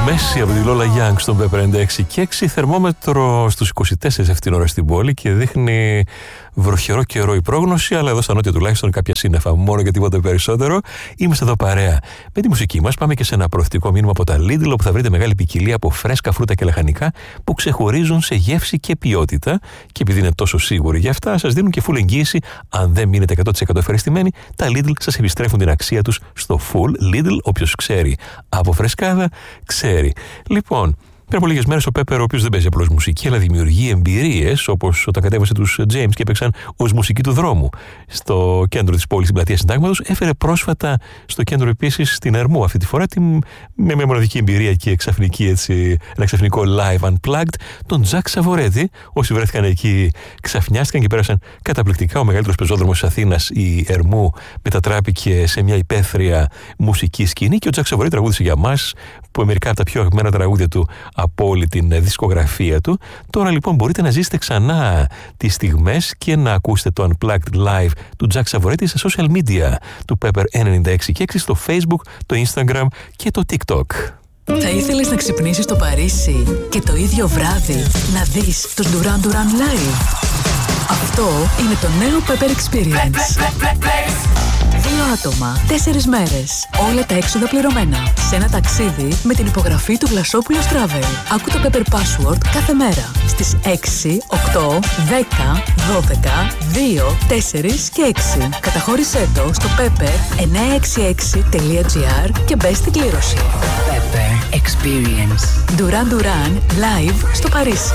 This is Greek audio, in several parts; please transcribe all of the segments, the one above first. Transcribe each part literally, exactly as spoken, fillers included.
Μέση από τη Λόλα Γιάνγκ στον Pepper ενενήντα έξι και έξι, θερμόμετρο στους είκοσι τέσσερα αυτήν την ώρα στην πόλη και δείχνει βροχερό καιρό η πρόγνωση, αλλά εδώ στα νότια τουλάχιστον κάποια σύννεφα, μόνο και τίποτα περισσότερο. Είμαστε εδώ παρέα με τη μουσική μας. Πάμε και σε ένα προωθητικό μήνυμα από τα Lidl, όπου θα βρείτε μεγάλη ποικιλία από φρέσκα φρούτα και λαχανικά που ξεχωρίζουν σε γεύση και ποιότητα. Και επειδή είναι τόσο σίγουροι γι' αυτά, σας δίνουν και full εγγύηση. Αν δεν μείνετε εκατό τοις εκατό ευχαριστημένοι, τα Lidl σας επιστρέφουν την αξία τους στο full Lidl. Όποιος ξέρει από φρεσκάδα, ξέρει. Λοιπόν, πριν από λίγες μέρες ο Pepper, ο οποίος δεν παίζει απλώς μουσική, αλλά δημιουργεί εμπειρίες, όπως όταν κατέβασε τους James και έπαιξαν ως μουσική του δρόμου στο κέντρο της πόλης, στην πλατεία Συντάγματος, έφερε πρόσφατα στο κέντρο επίσης στην Ερμού, αυτή τη φορά τη, με μια μοναδική εμπειρία και ξαφνική, έτσι, ένα ξαφνικό live unplugged, τον Τζακ Σαβορέτη. Όσοι βρέθηκαν εκεί ξαφνιάστηκαν και πέρασαν καταπληκτικά. Ο μεγαλύτερος πεζόδρομος της Αθήνας, η Ερμού, μετατράπηκε σε μια υπαίθρια μουσική σκηνή και ο Τζακ Σαβορέτη τραγούδισε για μας, που μερικά από τα πιο αγαπημένα τραγούδια του από όλη την δισκογραφία του. Τώρα λοιπόν μπορείτε να ζήσετε ξανά τις στιγμές και να ακούσετε το Unplugged Live του Τζακ Σαβορέτη στα social media του Pepper ενενήντα έξι και έξι, στο Facebook, το Instagram και το TikTok. Θα ήθελες να ξυπνήσεις στο Παρίσι και το ίδιο βράδυ να δεις τους Duran Duran live? Αυτό είναι το νέο Pepper Experience. Δύο άτομα, τέσσερις μέρες, όλα τα έξοδα πληρωμένα. Σε ένα ταξίδι με την υπογραφή του Βλασόπουλος Travel. Άκου το Pepper Password κάθε μέρα στις έξι, οκτώ, δέκα, δώδεκα, δύο, τέσσερα και έξι. Καταχώρησέ το στο pepper εννιακόσια εξήντα έξι τελεία gr και μπες στην κλήρωση. Pepper Experience. Duran Duran live στο Παρίσι.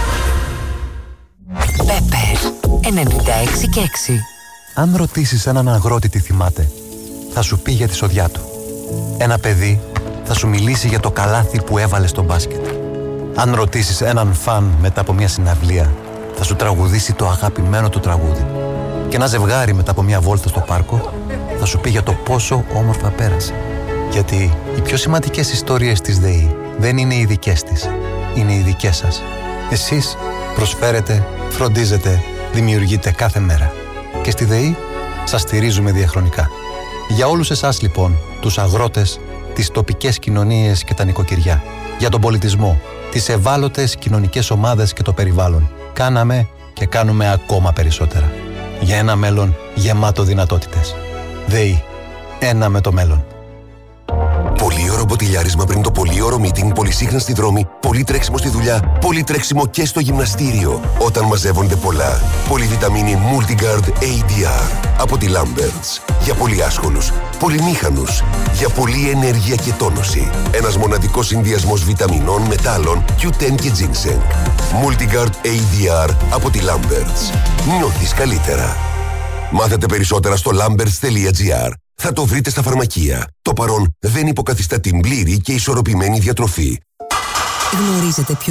Pepper ενενήντα έξι και έξι. Αν ρωτήσεις έναν αγρότη τι θυμάται, θα σου πει για τη σοδιά του. Ένα παιδί θα σου μιλήσει για το καλάθι που έβαλε στο μπάσκετ. Αν ρωτήσεις έναν φαν μετά από μια συναυλία, θα σου τραγουδήσει το αγαπημένο του τραγούδι. Και ένα ζευγάρι μετά από μια βόλτα στο πάρκο θα σου πει για το πόσο όμορφα πέρασε. Γιατί οι πιο σημαντικές ιστορίες της ΔΕΗ δεν είναι οι δικές της, είναι οι δικές σας. Εσείς προσφέρετε, φροντίζετε, δημιουργείτε κάθε μέρα. Και στη ΔΕΗ σας στηρίζουμε διαχρονικά. Για όλους εσάς λοιπόν, τους αγρότες, τις τοπικές κοινωνίες και τα νοικοκυριά, για τον πολιτισμό, τις ευάλωτες κοινωνικές ομάδες και το περιβάλλον, κάναμε και κάνουμε ακόμα περισσότερα. Για ένα μέλλον γεμάτο δυνατότητες. ΔΕΗ. Ένα με το μέλλον. Πολύωρο μποτιλιάρισμα πριν το πολύωρο meeting, πολυσύχναστη δρόμη, πολύ τρέξιμο στη δουλειά, πολύ τρέξιμο και στο γυμναστήριο. Όταν μαζεύονται πολλά. Πολυβιταμίνη Multigard έι ντι αρ από τη Lamberts. Για πολύ άσχολους, πολυμήχανους, για πολλή ενέργεια και τόνωση. Ένας μοναδικός συνδυασμός βιταμινών, μετάλλων, κιου τεν και ginseng. Multigard έι ντι αρ από τη Lamberts. Νιώθεις καλύτερα. Μάθετε περισσότερα στο lamberts τελεία gr. Θα το βρείτε στα φαρμακεία. Το παρόν δεν υποκαθιστά την πλήρη και ισορροπημένη διατροφή. Γνωρίζετε ποιο